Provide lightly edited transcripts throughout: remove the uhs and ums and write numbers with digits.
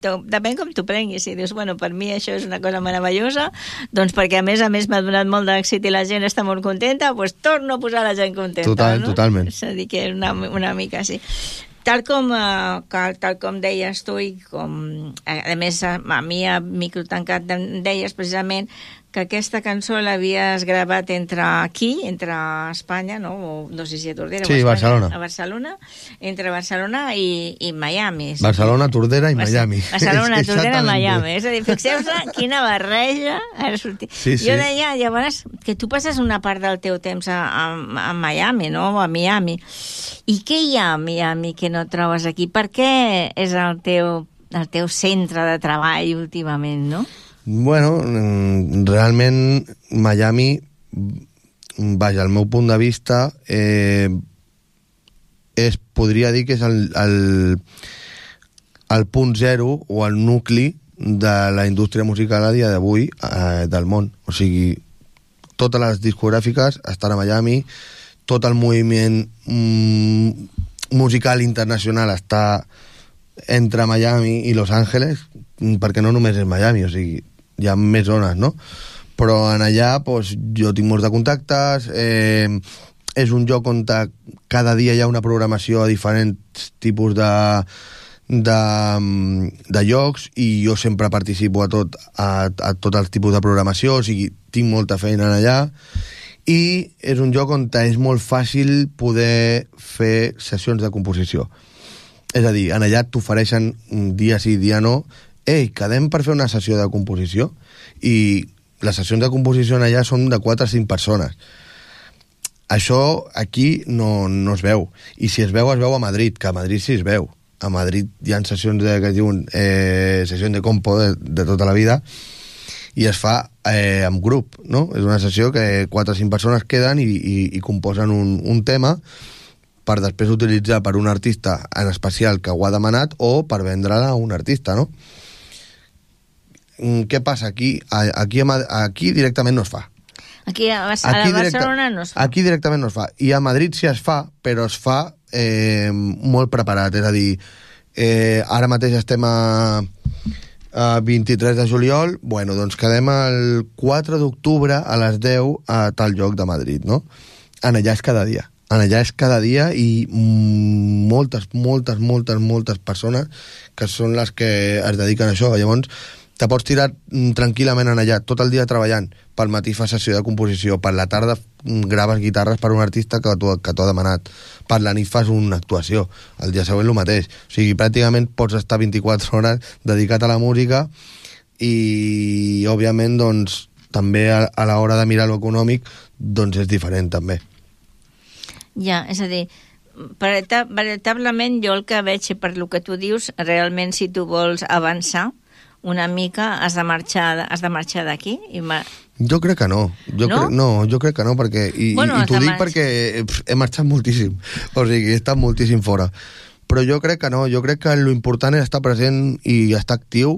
depèn com t'ho prenguis. Si dius, bueno, per mi això és una cosa meravellosa, doncs perquè a més m'ha donat molt d'èxit i la gent està molt contenta, doncs torno a posar la gent contenta. Totalment. És a dir, que una mica així. Tal com deies tu, i com a més a mi a Micro Tancat deies precisament que aquesta cançó l'havies gravat entre Espanya, no sé si a Tordera sí, o a Espanya, Barcelona. a Barcelona, entre Barcelona i Miami. Barcelona, Tordera i Miami. Barcelona, Tordera i Miami. És a dir, fixeu-se quina barreja ha sortit. Sí. Jo deia, llavors, que tu passes una part del teu temps a Miami, no? A Miami. I què hi ha a Miami que no trobes aquí? Per què és el teu centre de treball últimament, no? Bueno, realment Miami, vaja, al meu punt de vista, podria dir que és el punt zero o el nucli de la indústria musical a dia d'avui del món. O sigui, totes les discogràfiques estan a Miami, tot el moviment musical internacional està entre Miami i Los Angeles, perquè no només és Miami, o sigui, hi ha més zones, no? Però en allà doncs, jo tinc molts de contactes, és un lloc on cada dia hi ha una programació a diferents tipus de llocs, i jo sempre participo a tots els tipus de programació, o sigui, tinc molta feina allà, i és un lloc on és molt fàcil poder fer sessions de composició. És a dir, en allà t'ofereixen dia sí, dia no, quedem per fer una sessió de composició, i les sessions de composició en allà són de 4 o 5 persones. Això aquí no es veu, i si es veu a Madrid, que a Madrid sí es veu. A Madrid hi ha sessions que es diuen sessió de compo de tota la vida, i es fa amb grup, no? És una sessió que 4 o 5 persones queden i composen un tema per després utilitzar per un artista en especial que ho ha demanat, o per vendre-la a un artista, no? Què passa? Aquí directament no es fa. Aquí a Barcelona no es fa. Aquí directament no es fa. I a Madrid sí es fa, però es fa molt preparat. És a dir, ara mateix estem a 23 de juliol, bueno, doncs quedem el 4 d'octubre a les 10 a tal lloc de Madrid, no? En allà és cada dia. En allà és cada dia, i moltes persones que són les que es dediquen a això. Llavors, te pots tirar tranquil·lament en allà, tot el dia treballant. Pel matí fas sessió de composició, per la tarda graves guitarres per un artista que t'ho ha demanat, per la nit fas una actuació, el dia següent el mateix. O sigui, pràcticament pots estar 24 hores dedicat a la música, i òbviament doncs, també a l'hora de mirar l'econòmic doncs és diferent també. Ja, és a dir, veritablement jo el que veig, per lo que tu dius, realment si tu vols avançar una mica has de marxar d'aquí? Jo crec que no. Jo crec que no, perquè i t'ho dic perquè he marxat moltíssim, o sigui, he estat moltíssim fora, però jo crec que no. Jo crec que l'important és estar present i estar actiu.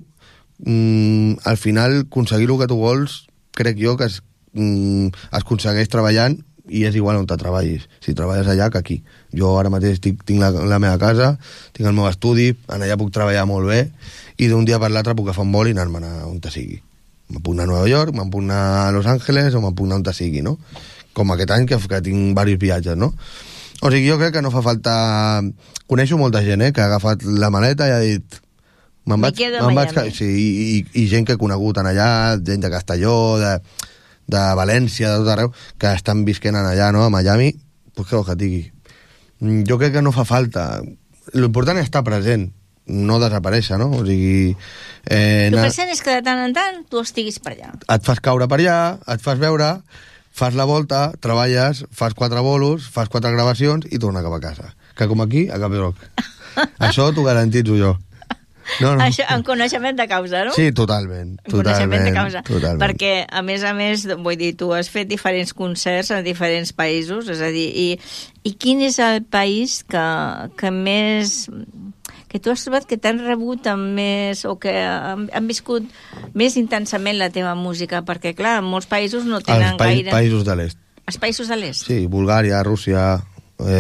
Al final aconseguir el que tu vols, crec jo que es aconsegueix treballant, i és igual on te treballis, si treballes allà que aquí. Jo ara mateix tinc la meva casa, tinc el meu estudi, en allà puc treballar molt bé, i d'un dia per l'altre puc agafar un vol i anar-me'n on te sigui. Me'n puc anar a Nova York, me'n puc anar a Los Angeles, o me'n puc anar on te sigui, no? Com aquest any que tinc diversos viatges, no? O sigui, jo crec que no fa falta... Coneixo molta gent, que ha agafat la maleta i ha dit... Me'n vaig... Sí, i gent que he conegut en allà, gent de Castelló, de València, de tot arreu, que estan visquent allà, no?, a Miami, pues què vols que et digui? Jo crec que no fa falta. L'important és estar present, no desaparèixer, no? O sigui... El present és que de tant en tant tu estiguis per allà. Et fas caure per allà, et fas veure, fas la volta, treballes, fas 4 bolos, fas 4 gravacions i torna cap a casa. Que com aquí, a cap lloc. Això t'ho garantitzo jo. No. Això, en coneixement de causa, no? Sí, totalment. Coneixement de causa. Totalment. Perquè, a més, vull dir, tu has fet diferents concerts a diferents països, és a dir, i quin és el país que més... que tu has trobat que t'han rebut amb més, o que han viscut més intensament la teva música? Perquè, clar, en molts països no tenen gaire... Els països de l'est. Els països de l'est? Sí, Bulgària, Rússia...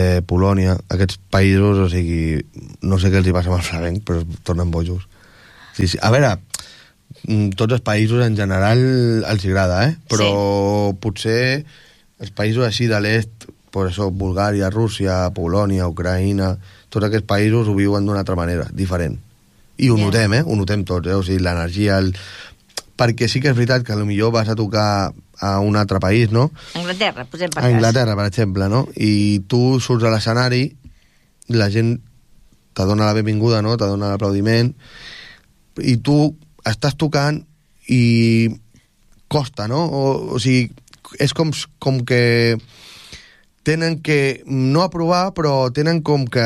Polònia, aquests països, o sigui, no sé què els hi passa amb el flamenc, però es tornen bojos. Sí, sí. A veure, tots els països en general els agrada, però potser els països així de l'est, per això, Bulgària, Rússia, Polònia, Ucraïna, tots aquests països ho viuen d'una altra manera, diferent. I ho notem, ho notem tots, o sigui, l'energia, perquè sí que és veritat que potser vas a tocar a un altre país, no? Anglaterra, posem per cas. A Anglaterra, per exemple, no? I tu surts a l'escenari, la gent te dona la benvinguda, no? Te dona l'aplaudiment, i tu estàs tocant i costa, no? O sigui, és com que tenen que no aprovar, però tenen com que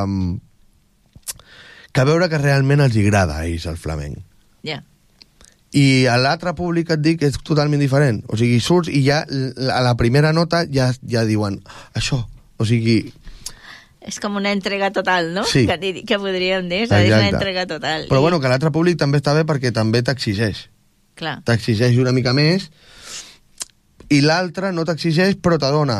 veure que realment els agrada a ells el flamenc. Ja. I a l'altre públic et dic que és totalment diferent. O sigui, surts i ja a la primera nota ja diuen això. O sigui... És com una entrega total, no? Sí. Que podríem dir, és una entrega total. Però bueno, que l'altre públic també està bé perquè també t'exigeix. Clar. T'exigeix una mica més i l'altre no t'exigeix però te dona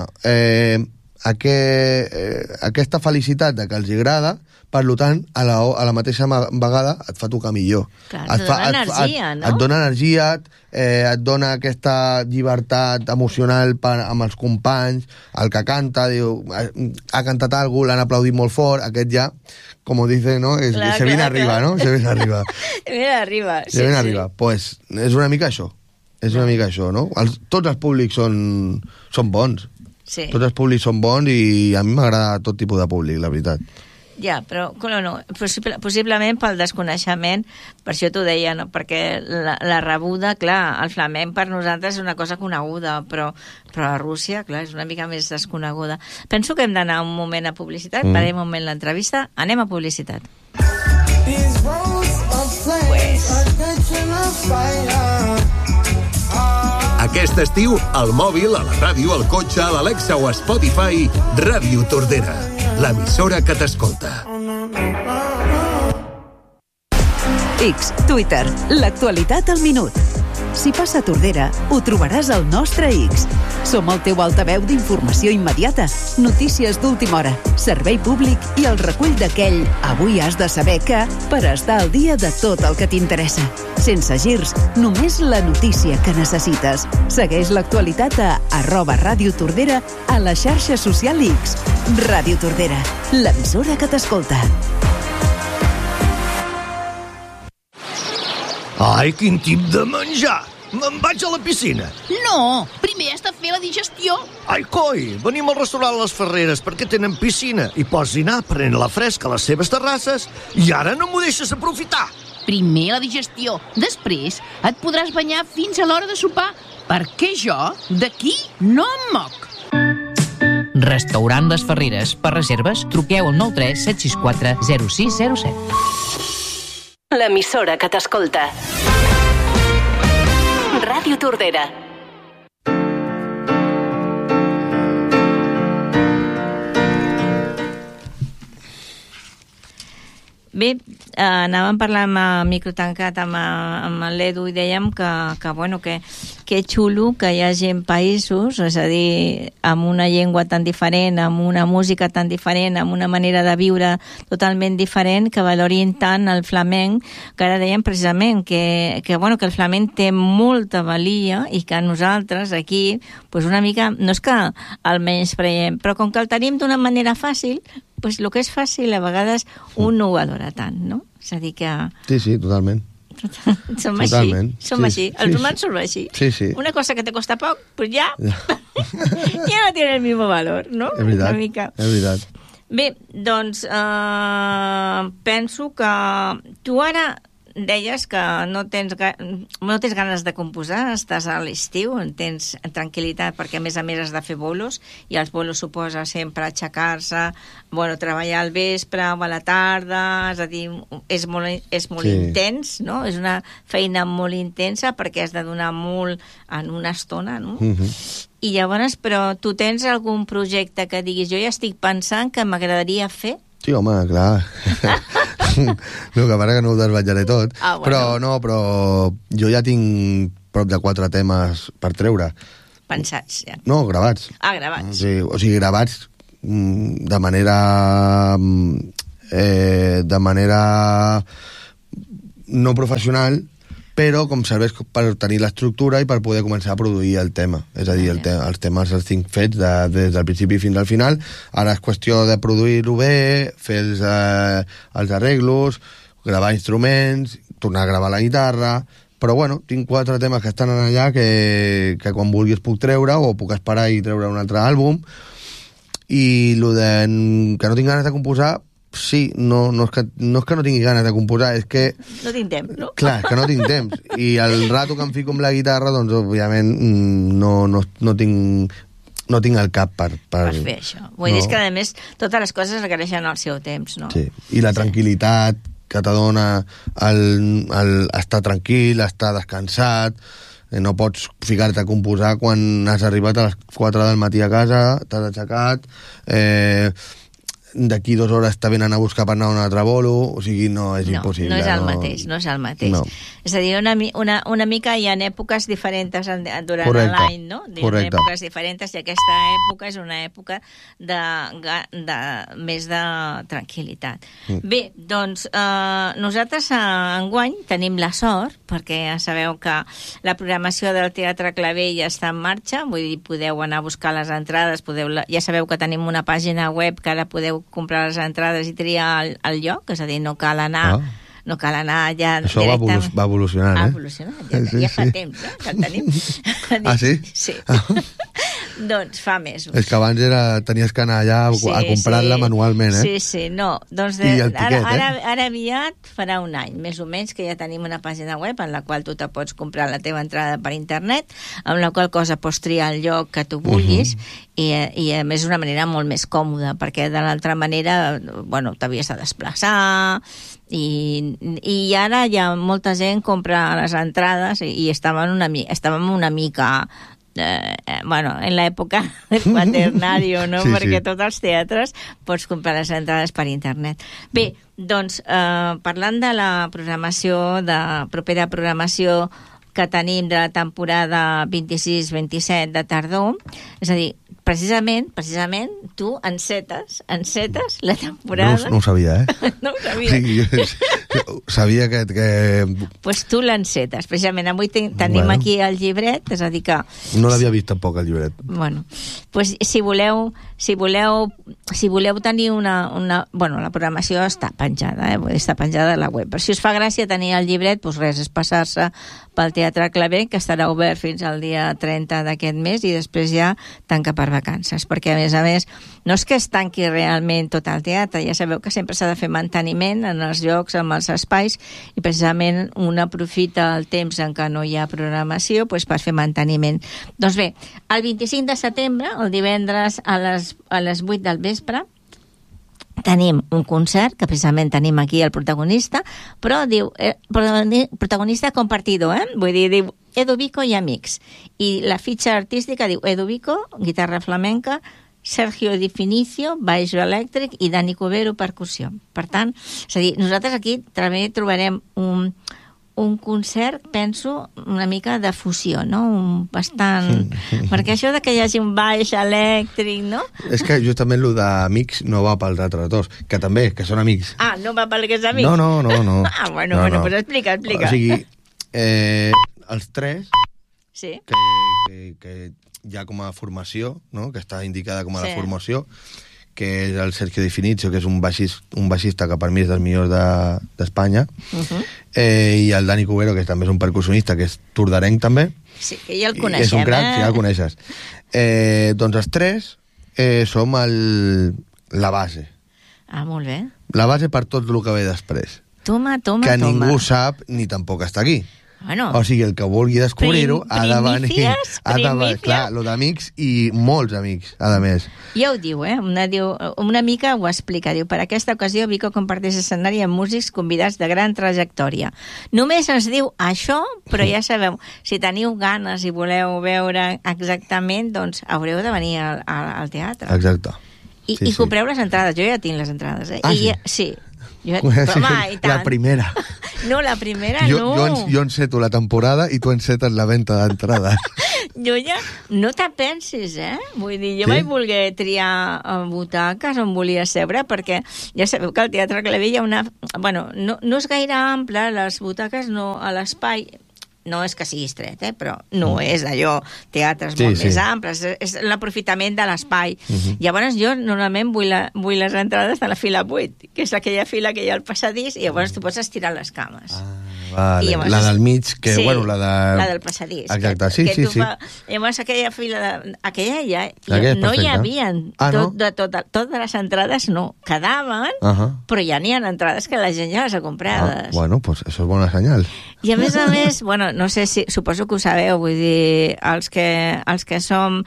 aquesta felicitat de que els agrada, per tant, a la mateixa vegada et fa tocar millor. Clar, et dona energia, no? Et dona energia, et dona aquesta llibertat emocional amb els companys, el que canta, diu, ha cantat alguna cosa, l'han aplaudit molt fort, aquest ja, com dice, ¿no? Se viene arriba, ¿no? Se viene arriba. Se viene arriba, sí. Se viene arriba. Pues és una mica això. És una mica això, no? Tots els públics són bons. Sí. Tots els públics són bons i a mi m'agrada tot tipus de públic, la veritat. Ja, però no, possiblement pel desconeixement, per això t'ho deia, no? Perquè la rebuda, clar, el flamenc per nosaltres és una cosa coneguda, però a Rússia, clar, és una mica més desconeguda. Penso que hem d'anar un moment a publicitat, parem un moment l'entrevista, anem a publicitat. Aquest estiu, al mòbil, a la ràdio, al cotxe, a l'Alexa o a Spotify, Ràdio Tordera, l'emissora que t'escolta. X, Twitter, l'actualitat al minut. Si passa a Tordera, ho trobaràs al nostre X. Som el teu altaveu d'informació immediata, notícies d'última hora, servei públic i el recull d'aquell avui has de saber que per estar al dia de tot el que t'interessa. Sense girs, només la notícia que necessites. Segueix l'actualitat a @Ràdio Tordera a la xarxa social X. Ràdio Tordera, l'emissora que t'escolta. Ai, quin tip de menjar! Me'n vaig a la piscina. No, primer has de fer la digestió. Ai, coi, venim al restaurant Les Ferreres perquè tenen piscina i pots dinar prenent la fresca a les seves terrasses i ara no m'ho deixes aprofitar. Primer la digestió, després et podràs banyar fins a l'hora de sopar, perquè jo d'aquí no em moc. Restaurant Les Ferreres. Per reserves, truqueu al 93 764 0607. L'emissora que t'escolta. Ràdio Tordera. Bé, anàvem parlant amb microtancat amb l'Edu i dèiem que xulo que hi hagi països, és a dir, amb una llengua tan diferent, amb una música tan diferent, amb una manera de viure totalment diferent, que valorin tant el flamenc, que ara dèiem precisament que el flamenc té molta valia i que nosaltres aquí, pues una mica, no és que el menyspreiem, però com que el tenim d'una manera fàcil, pues el que és fàcil a vegades un no ho valora tant, no? És a dir que... Sí, totalment. Som totalment. Així. Els humans som així. Sí. Una cosa que te costa poc, pues ja no tiene el mismo valor, no? És veritat, una mica. és veritat. Bé, doncs penso que tu ara deies que no tens ganes de composar, estàs a l'estiu, tens tranquil·litat perquè a més has de fer bolos i els bolos suposa sempre aixecar-se, treballar al vespre o a la tarda, és a dir, és molt intens, no? És una feina molt intensa perquè has de donar molt en una estona, no? I llavors, però tu tens algun projecte que diguis, jo ja estic pensant que m'agradaria fer? Sí, home, clar. No, que pare que no ho desvetllaré tot. Però jo ja tinc prop de 4 temes per treure. Pensats, ja. No, gravats. Gravats. Sí, o sigui, gravats de manera no professional, però com serveix per tenir l'estructura i per poder començar a produir el tema. És a dir, els temes els tinc fets des del principi fins al final. Ara és qüestió de produir-ho bé, fer els arreglos, gravar instruments, tornar a gravar la guitarra, però bueno, tinc 4 temes que estan allà que quan vulguis puc treure, o puc esperar i treure un altre àlbum. I lo de que no tinc ganes de composar, sí, no és que no tingui ganes de composar, és que... No tinc temps, no? Clar, és que no tinc temps. I el rato que em fico amb la guitarra, doncs, òbviament, no tinc el cap per fer això. Vull dir que, a més, totes les coses requereixen el seu temps, no? Sí, i la tranquil·litat que t'adona el estar tranquil, estar descansat. No pots ficar-te a composar quan has arribat a les 4 del matí a casa, t'has aixecat, d'aquí 2 hores te venen a buscar per anar a un altre bolo, o sigui, no, és impossible. No és el mateix, no és el mateix. No. És a dir, una mica hi ha èpoques diferents durant l'any, no? Hi ha èpoques diferents i aquesta època és una època de més de tranquil·litat. Bé, doncs, nosaltres enguany tenim la sort, perquè ja sabeu que la programació del Teatre Clavell ja està en marxa, vull dir, podeu anar a buscar les entrades, ja sabeu que tenim una pàgina web que ara podeu comprar les entrades i triar el lloc, és a dir, no cal anar ja... Això va evolucionant, Ha evolucionat, ja fa temps, que el tenim. Ah, sí? Sí. Doncs fa mesos. És que abans tenies que anar allà a comprar-la manualment, eh? Sí, no. Doncs ara aviat farà un any, més o menys, que ja tenim una pàgina web en la qual tu te pots comprar la teva entrada per internet, amb la qual cosa pots triar el lloc que tu vulguis, i a més és una manera molt més còmoda, perquè de l'altra manera, bueno, t'havies de desplaçar, i ara ja molta gent compra les entrades i estàvem una mica en l'època del quaternario, no? Perquè tots els teatres pots comprar les entrades per internet. Bé, doncs, parlant de la propera programació que tenim de la temporada 26-27 de tardor, és a dir, precisament, tu encetes la temporada... No ho sabia, eh? No ho sabia. Sí, sabia que... Pues tu l'encetes. Precisament avui tenim aquí el llibret, és a dir que... No l'havia vist tampoc, el llibret. Bueno, pues si voleu tenir una... Bueno, la programació està penjada, està penjada a la web. Però si us fa gràcia tenir el llibret, doncs res, és passar-se pel Teatre Clavell, que estarà obert fins al dia 30 d'aquest mes i després ja tanca per vacances, perquè a més no és que es tanqui realment tot el teatre, ja sabeu que sempre s'ha de fer manteniment en els llocs, en els espais, i precisament un aprofita el temps en què no hi ha programació per fer manteniment. Doncs bé, el 25 de setembre, el divendres a les 8 del vespre, tenim un concert, que precisament tenim aquí el protagonista, però diu, protagonista compartido, vull dir, diu Edu Vico i amics. I la fitxa artística diu Edu Vico, guitarra flamenca, Sergio Di Finicio, baix elèctric, i Dani Cubero, percussió. Per tant, és a dir, nosaltres aquí també trobarem un concert, penso, una mica de fusió, no? Bastant... Perquè això de que hi hagi un baix elèctric, no? És que justament el d'amics no va pels altres dos, que també, que són amics. Ah, no va pel que és amics? No. Ah, bueno, pues explica. O sigui, els tres, sí, que hi ha com a formació, no? Que està indicada com a la formació, que és el Sergio Di Finicio, que és un baixista que per mi és dels millors d'Espanya, i el Dani Cubero, que també és un percussionista, que és tordarenc també. Sí, que ja el coneixem, és un crac, ja el coneixes. Doncs els tres som la base. Ah, molt bé. La base per tot el que ve després. Toma. Que ningú sap ni tampoc està aquí. Bueno, o sigui, el que vulgui descobrir-ho ha de venir. Clar, lo d'amics i molts amics, a més. Ja ho diu, una mica ho explica. Diu, per aquesta ocasió Vico comparteix escenari amb músics convidats de gran trajectòria. Només ens diu això, però ja sabeu, si teniu ganes i voleu veure exactament, doncs haureu de venir al teatre. Exacte. I compreu les entrades. Jo ja tinc les entrades. Sí. La primera. No, la primera no. Jo enceto la temporada i tu encetes la venda d'entrades. Jo ja... No te pensis, Vull dir, jo vaig voler triar butaques on volia seure, perquè ja sabeu que al Teatre Clavé hi ha una... Bueno, no és gaire ample, les butaques no, a l'espai... No és que sigui estret, però no és allò, teatres molt més amples, és l'aprofitament de l'espai. Llavors jo normalment vull les entrades de la fila 8, que és aquella fila que hi ha al passadís, i llavors tu pots estirar les cames. Vale. Llavors, la del mig, que, bueno, la del passadís. Exacte, sí. Llavors aquella fila, aquella no hi havia, totes les entrades no, quedaven, però ja n'hi ha entrades que la gent ja les ha comprades. Bueno, pues eso es bona senyal. I a més, bueno, no sé si, suposo que ho sabeu, vull dir, els que som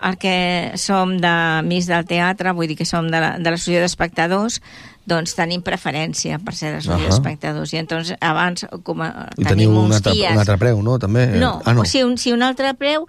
d'amics del teatre, vull dir que som de l'associació d'espectadors, doncs tenim preferència per ser l'associació d'espectadors. I doncs abans tenim uns dies... un altre preu, no? També? No, sí, un altre preu,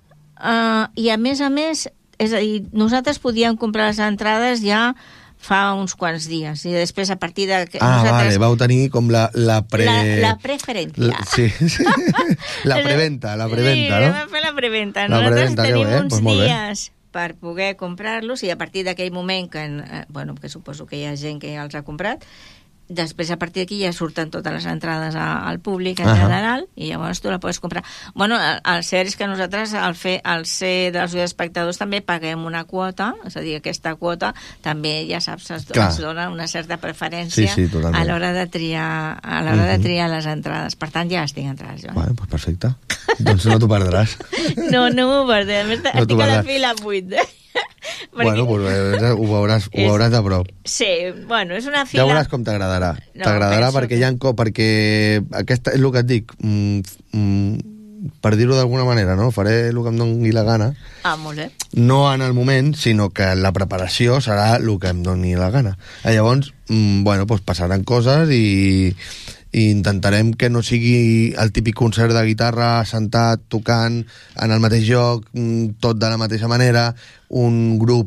i a més, és a dir, nosaltres podíem comprar les entrades ja fa uns quants dies, i després a partir de... vale, vau tenir com la preferència. Sí, la preventa, no? Sí, vam fer la preventa. Nosaltres tenim uns dies per poder comprar-los, i a partir d'aquell moment que suposo que hi ha gent que ja els ha comprat, després a partir d'aquí ja surten totes les entrades al públic en general, i llavors tu la pots comprar. Bueno, el cert és que nosaltres al ser dels espectadors també paguem una quota, és a dir, aquesta quota també, ja saps, es dona una certa preferència a l'hora de triar les entrades. Per tant, ja estic entrades jo. Bueno, pues perfecte. Doncs no t'ho perdràs. No m'ho perdré. A més, estic a la fila 8, Bueno, pues ho veuràs de prop. Sí, bueno, és una fila... Ja veuràs com t'agradarà. T'agradarà perquè perquè aquesta és el que et dic, per dir-ho d'alguna manera, no? Faré el que em doni la gana. Molt bé. No en el moment, sinó que la preparació serà el que em doni la gana. Llavors, bueno, pues passaran coses i intentarem que no sigui el típic concert de guitarra sentat, tocant en el mateix lloc, tot de la mateixa manera, un grup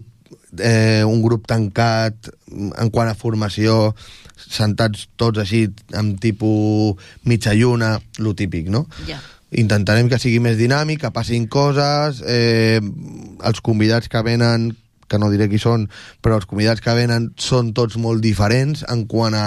tancat en quant a formació, sentats tots així amb tipus mitja lluna, lo típic, no? Ja. Intentarem que sigui més dinàmic, que passin coses, els convidats que venen, que no diré qui són, però els convidats que venen són tots molt diferents en quant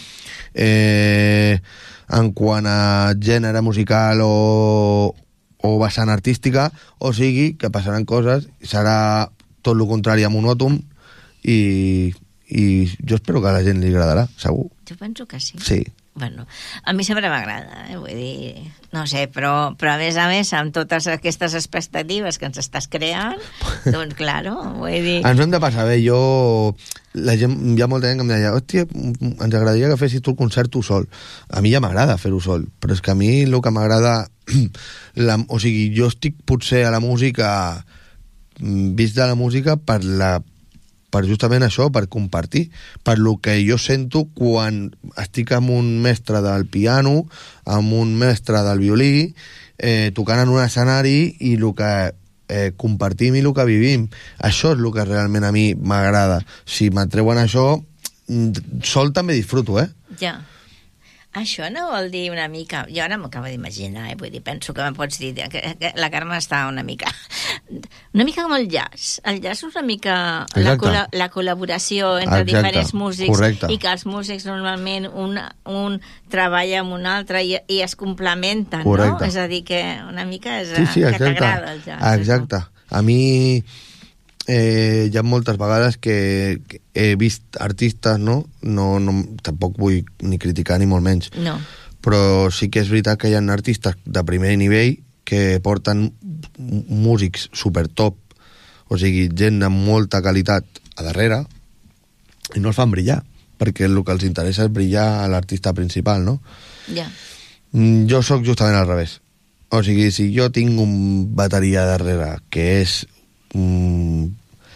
a gènere musical o vessant artística, o sigui que passaran coses, serà tot el contrari a monòton, i jo espero que a la gent li agradarà, segur. Jo penso que sí. Sí. Bueno, a mi sempre m'agrada, vull dir, no sé, però a més, amb totes aquestes expectatives que ens estàs creant, doncs, claro, vull dir... Ens ho hem de passar bé. La gent, hi ha molta gent que em deia, hòstia, ens agradaria que fessis tu el concert tu sol. A mi ja m'agrada fer-ho sol, però és que a mi el que m'agrada... o sigui, jo estic potser a la música, vist de la música per justament això, per compartir, per lo que jo sento quan estic amb un mestre del piano, amb un mestre del violí, tocant en un escenari, i el que compartim i el que vivim. Això és el que realment a mi m'agrada. Si m'atreuen això, sol també disfruto, Ja. Això no vol dir una mica... Jo ara m'acabo d'imaginar, vull dir, penso que em pots dir que la Carme està una mica com el jazz. El jazz és una mica la col·laboració entre diferents músics. Correcte. I que els músics normalment un treballa amb un altre i es complementen, correcte. No? És a dir, que una mica és que t'agrada el jazz. Exacte. A mi... hi ha moltes vegades que he vist artistes, no, tampoc vull ni criticar ni molt menys, no. Però sí que és veritat que hi ha artistes de primer nivell que porten músics super top, o sigui, gent amb molta qualitat a darrere, i no els fan brillar, perquè el que els interessa és brillar a l'artista principal, no? Ja. Jo sóc justament al revés. O sigui, si jo tinc un bateria darrere que és un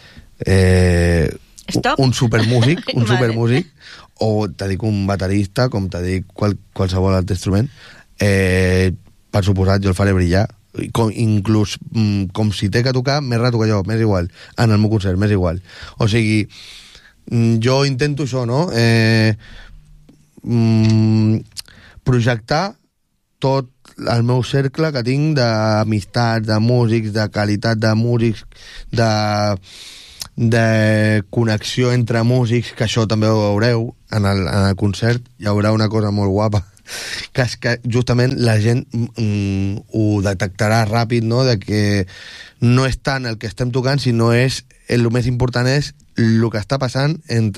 supermúsic, o te dic un baterista, com te dic qualsevol altre instrument, per suposat jo el faré brillar, inclús com si té que tocar, més rato que jo, m'és igual, en el meu concert, m'és igual. O sigui, jo intento això, no? Projectar tot el meu cercle que tinc d'amistats, de músics, de qualitat de músics, de connexió entre músics, que això també ho veureu en el concert. Hi haurà una cosa molt guapa, que és que justament la gent ho detectarà ràpid, no?, de que no és tant el que estem tocant, sinó el més important és el que està passant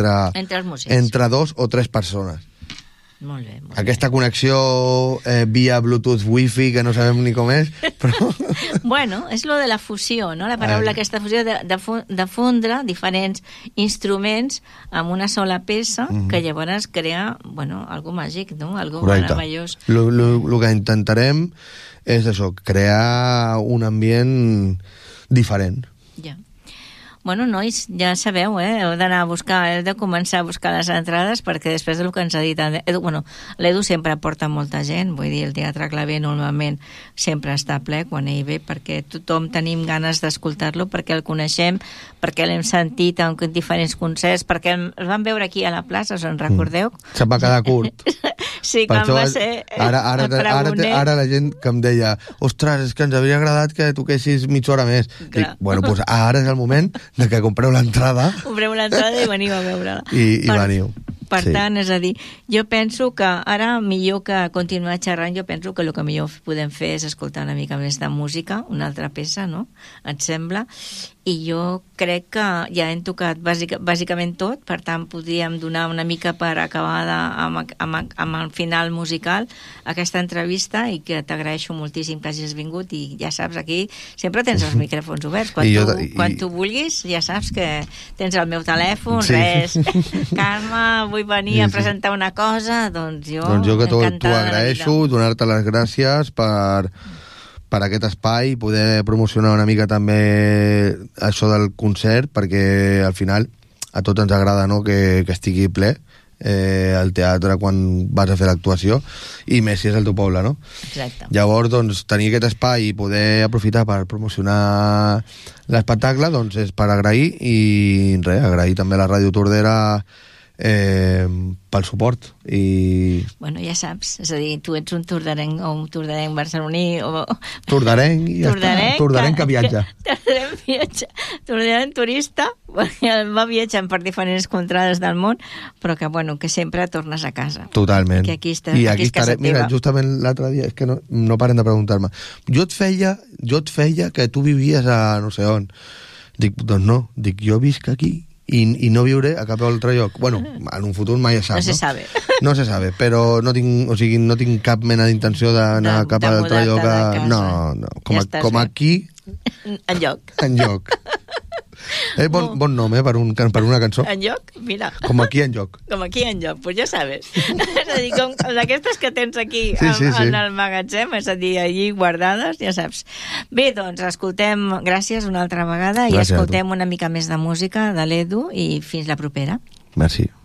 entre 2 o 3 persones. Molt bé, aquesta connexió via Bluetooth, Wi-Fi, que no sabem ni com és, però... Bueno, és lo de la fusió, no? La paraula aquesta fusió de fondre diferents instruments amb una sola peça, que llavors crea, bueno, algo màgic, no? Algo meravellós. El que intentarem és això, crear un ambient diferent. Ja. Bueno, nois, ja sabeu, heu d'anar a buscar, heu de començar a buscar les entrades, perquè després del que ens ha dit l'Edu sempre porta molta gent, vull dir, el Teatre Clavé normalment sempre està ple quan ell ve, perquè tothom tenim ganes d'escoltar-lo, perquè el coneixem, perquè l'hem sentit en diferents concerts, perquè el vam veure aquí a la plaça, us en recordeu? Se'n va quedar curt. Sí, quan va ser ara la gent que em deia, ostres, és que ens hauria agradat que toquessis mitja hora més. Dic, bueno, doncs ara és el moment de que compreu l'entrada. Compreu l'entrada i veniu a veure-la. I veniu. Per tant, és a dir, jo penso que ara millor que continuar xerrant, jo penso que el que millor podem fer és escoltar una mica més de música, una altra peça, no? Et sembla? I jo crec que ja hem tocat bàsicament tot, per tant podríem donar una mica per acabada amb el final musical aquesta entrevista, i que t'agraeixo moltíssim que hagis vingut, i ja saps, aquí sempre tens els micròfons oberts, quan tu vulguis, ja saps que tens el meu telèfon, res, Carme, vull venir a presentar una cosa, doncs jo que t'ho agraeixo, donar-te les gràcies per aquest espai, poder promocionar una mica també això del concert, perquè al final a tots ens agrada, no?, que estigui ple el teatre quan vas a fer l'actuació, i més si és el teu poble, no? Exacte. Llavors, doncs, tenir aquest espai i poder aprofitar per promocionar l'espectacle, doncs és per agrair, i res, agrair també a la Ràdio Tordera pel suport. I bueno, ja saps, és a dir, tu ets un tordarenc o un tordarenc barceloní o... Tordarenc i ja està, tordarenc que viatja. Tordarenc turista, va viatjant per diferents contrades del món, però que, bueno, que sempre tornes a casa. Totalment. Que aquí I aquí estaré, mira, justament l'altre dia, és que no paren de preguntar-me, jo et feia que tu vivies a no sé on. Dic, doncs no, jo visc aquí i no viuré a cap altre lloc. Bueno, en un futur mai es sap, no? Se sabe. No se sabe, però no tinc cap mena d'intenció d'anar a cap altre lloc. No, com aquí... Enlloc. Bon nom, per una cançó. Enlloc, mira. Com aquí enlloc. Com aquí enlloc, pues ja sabes. És a dir, com d'aquestes que tens aquí en el magatzem, és a dir, allí guardades, ja saps. Bé, doncs, escoltem, gràcies una altra vegada, i escoltem una mica més de música de l'Edu, i fins la propera. Merci.